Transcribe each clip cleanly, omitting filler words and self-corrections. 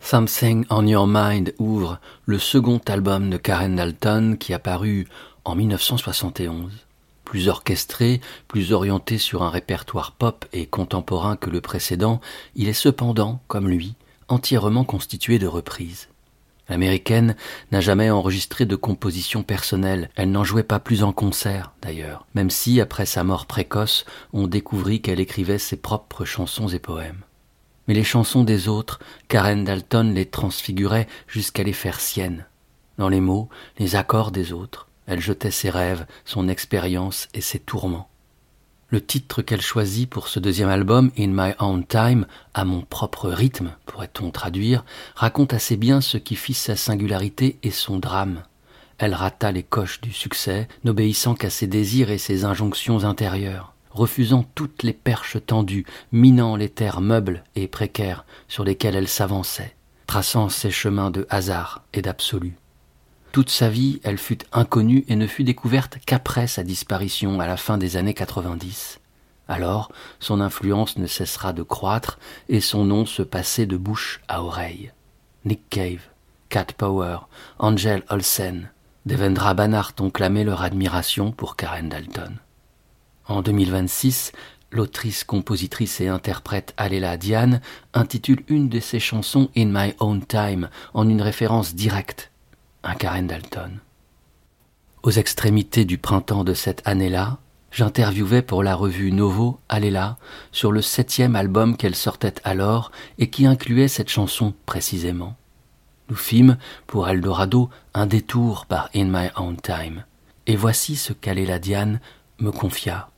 Something on Your Mind ouvre le second album de Karen Dalton qui a paru en 1971. Plus orchestré, plus orienté sur un répertoire pop et contemporain que le précédent, il est cependant, comme lui, entièrement constitué de reprises. L'américaine n'a jamais enregistré de composition personnelle, elle n'en jouait pas plus en concert d'ailleurs, même si, après sa mort précoce, on découvrit qu'elle écrivait ses propres chansons et poèmes. Mais les chansons des autres, Karen Dalton les transfigurait jusqu'à les faire siennes. Dans les mots, les accords des autres, elle jetait ses rêves, son expérience et ses tourments. Le titre qu'elle choisit pour ce deuxième album, In My Own Time, à mon propre rythme, pourrait-on traduire, raconte assez bien ce qui fit sa singularité et son drame. Elle rata les coches du succès, n'obéissant qu'à ses désirs et ses injonctions intérieures, refusant toutes les perches tendues, minant les terres meubles et précaires sur lesquelles elle s'avançait, traçant ses chemins de hasard et d'absolu. Toute sa vie, elle fut inconnue et ne fut découverte qu'après sa disparition à la fin des années 90. Alors, son influence ne cessera de croître et son nom se passait de bouche à oreille. Nick Cave, Cat Power, Angel Olsen, Devendra Banhart ont clamé leur admiration pour Karen Dalton. En 2026, l'autrice, compositrice et interprète Alela Diane intitule une de ses chansons In My Own Time en une référence directe à Karen Dalton. Aux extrémités du printemps de cette année-là, j'interviewais pour la revue Novo Alela sur le 7e album qu'elle sortait alors et qui incluait cette chanson précisément. Nous fîmes, pour Eldorado, un détour par In My Own Time. Et voici ce qu'Alela Diane me confia.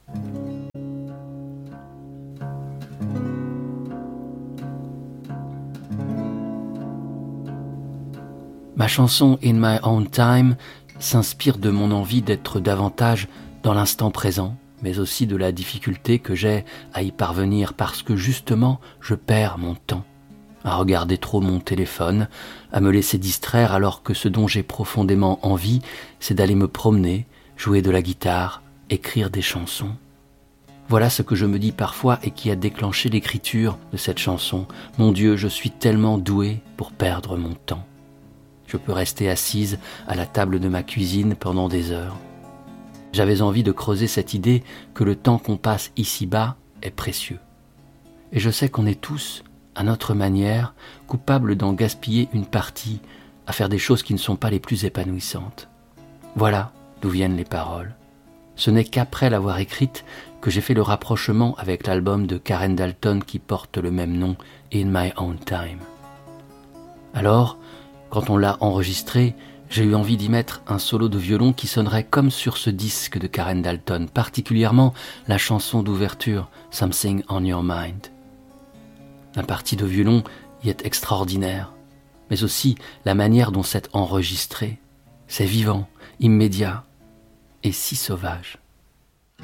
Ma chanson In My Own Time s'inspire de mon envie d'être davantage dans l'instant présent, mais aussi de la difficulté que j'ai à y parvenir parce que justement je perds mon temps, à regarder trop mon téléphone, à me laisser distraire alors que ce dont j'ai profondément envie, c'est d'aller me promener, jouer de la guitare, écrire des chansons. Voilà ce que je me dis parfois et qui a déclenché l'écriture de cette chanson. Mon Dieu, je suis tellement doué pour perdre mon temps. Je peux rester assise à la table de ma cuisine pendant des heures. J'avais envie de creuser cette idée que le temps qu'on passe ici-bas est précieux. Et je sais qu'on est tous, à notre manière, coupables d'en gaspiller une partie, à faire des choses qui ne sont pas les plus épanouissantes. Voilà d'où viennent les paroles. Ce n'est qu'après l'avoir écrite que j'ai fait le rapprochement avec l'album de Karen Dalton qui porte le même nom, In My Own Time. Alors, quand on l'a enregistré, j'ai eu envie d'y mettre un solo de violon qui sonnerait comme sur ce disque de Karen Dalton, particulièrement la chanson d'ouverture Something on Your Mind. La partie de violon y est extraordinaire, mais aussi la manière dont c'est enregistré. C'est vivant, immédiat et si sauvage.